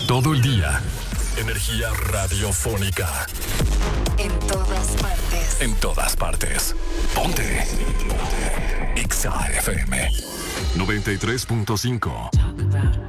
Todo el día. Energía radiofónica. En todas partes. En todas partes. Ponte. Exa FM 93.5.